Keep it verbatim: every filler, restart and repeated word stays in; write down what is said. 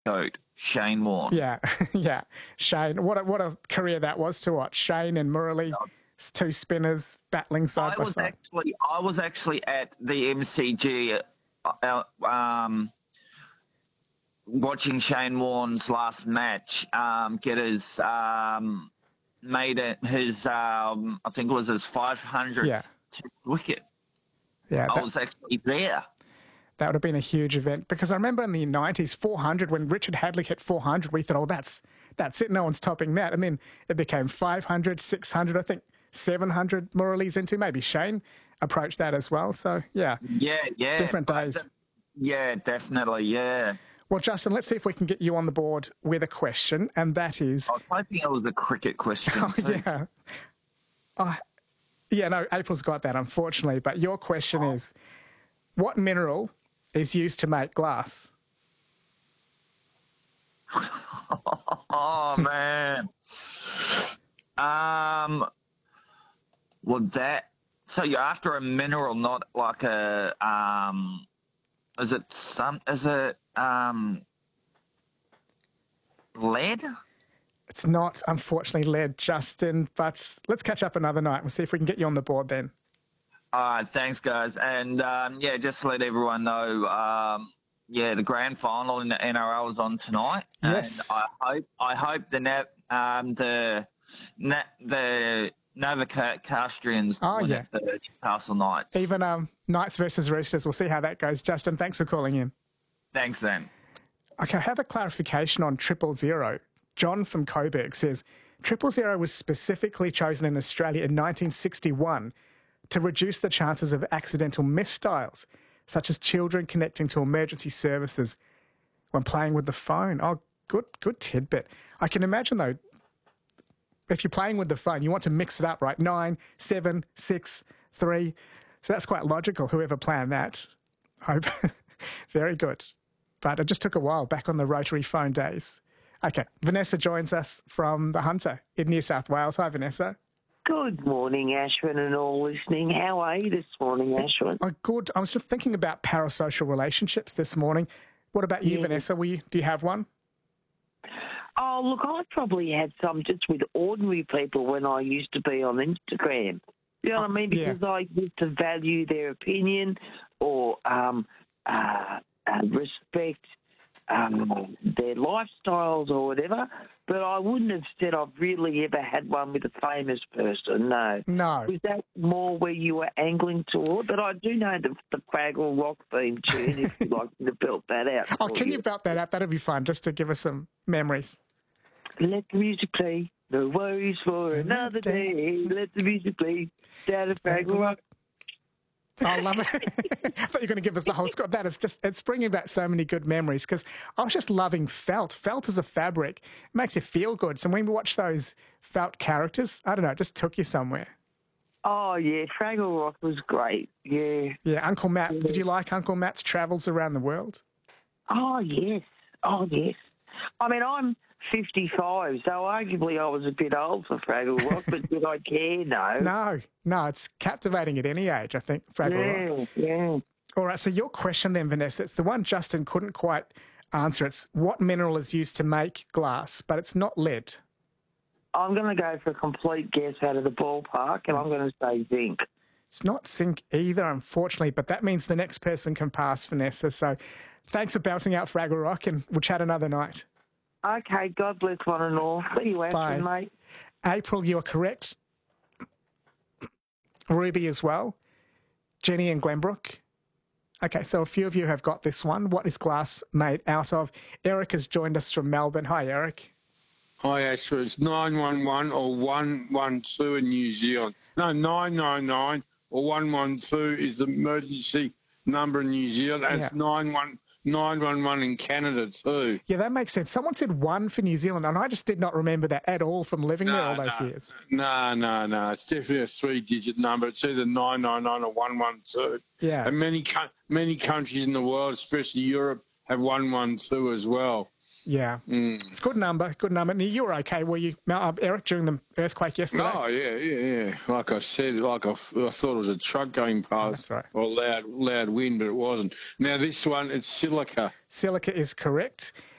goat, Shane Warne. Yeah, yeah. Shane, what a, what a career that was to watch. Shane and Murali, two spinners battling side I by was side. actually, I was actually at the M C G, uh, um, watching Shane Warne's last match, um, get his um, made it his um, I think it was his five hundredth Yeah. wicket. Yeah, I that, was actually there. that would have been a huge event because I remember in the nineties, four hundred, when Richard Hadley hit four hundred, we thought, oh, that's that's it, no one's topping that. And then it became five hundred, six hundred, I think seven hundred Murali's into, maybe Shane approached that as well. So, yeah. Yeah, yeah. Different days. Th- yeah, definitely, yeah. Well, Justin, let's see if we can get you on the board with a question, and that is... I was hoping it was a cricket question. Oh, too. yeah. Oh, yeah, no, April's got that, unfortunately. But your question oh. is, what mineral is used to make glass? Oh, man. um, well, that... So you're after a mineral, not like a... Um, is it some... Is it... Um, lead? It's not, unfortunately, lead, Justin, but let's catch up another night. We'll see if we can get you on the board then. All right, thanks, guys. And, um, yeah, just to let everyone know, um, yeah, the grand final in the N R L is on tonight. Yes. And I hope I hope the Nav, um, the Na- the Novocastrians oh, win yeah. it for Newcastle Knights. Even um, Knights versus Roosters. We'll see how that goes. Justin, thanks for calling in. Thanks, then. Okay, I have a clarification on triple zero. John from Coburg says, triple zero was specifically chosen in Australia in nineteen sixty-one to reduce the chances of accidental misdials, such as children connecting to emergency services when playing with the phone. Oh, good, good tidbit. I can imagine, though, if you're playing with the phone, you want to mix it up, right? Nine, seven, six, three. So that's quite logical, whoever planned that. Hope. Very good. But it just took a while back on the rotary phone days. Okay, Vanessa joins us from the Hunter in New South Wales. Hi, Vanessa. Good morning, Ashwin, and all listening. How are you this morning, Ashwin? Oh, good. I was just thinking about parasocial relationships this morning. What about you, yeah. Vanessa? Were you, do you have one? Oh, look, I probably had some just with ordinary people when I used to be on Instagram. You know what I mean? Because yeah. I used to value their opinion or um, uh, uh, respect um, their lifestyles or whatever. But I wouldn't have said I've really ever had one with a famous person, no. No. Was that more where you were angling toward? But I do know the, the Fraggle Rock theme tune, if you'd like me to belt that out. Oh, can you. you belt that out? That'd be fun, just to give us some memories. Let the music play. No worries for another day. Let the music play. Down at Fraggle Rock. I love it. I thought you were going to give us the whole score. That is just, it's bringing back so many good memories because I was just loving felt. Felt is a fabric. It makes you feel good. So when we watch those felt characters, I don't know, it just took you somewhere. Oh, yeah, Fraggle Rock was great, yeah. Yeah, Uncle Matt. Yeah. Did you like Uncle Matt's travels around the world? Oh, yes. Oh, yes. I mean, I'm fifty-five, so arguably I was a bit old for Fraggle Rock, but did I care? No. No, no, it's captivating at any age, I think, Fraggle yeah, Rock. Yeah, All right, so your question then, Vanessa, it's the one Justin couldn't quite answer. It's what mineral is used to make glass, but it's not lead? I'm going to go for a complete guess out of the ballpark, and I'm going to say zinc. It's not zinc either, unfortunately, but that means the next person can pass, Vanessa. So thanks for belting out Fraggle Rock, and we'll chat another night. Okay, God bless one and all. See you after, mate. April, you're correct. Ruby as well. Jenny and Glenbrook. Okay, so a few of you have got this one. What is glass made out of? Eric has joined us from Melbourne. Hi, Eric. Hi, Ashford. It's nine one one or one one two in New Zealand. No, nine nine nine or one one two is the emergency number in New Zealand. And yeah. It's nine one one in Canada too. Yeah, that makes sense. Someone said one for New Zealand, and I just did not remember that at all from living no, there all those no, years. No, no, no. It's definitely a three-digit number. It's either nine nine nine or one one two. Yeah. And many many countries in the world, especially Europe, have one one two as well. Yeah. Mm. It's a good number, good number. And you were okay, were you, uh, Eric, during the earthquake yesterday? Oh, yeah, yeah, yeah. Like I said, like I, I thought it was a truck going past. Oh, that's right. Or loud, loud wind, but it wasn't. Now, this one, it's silica. Silica is correct.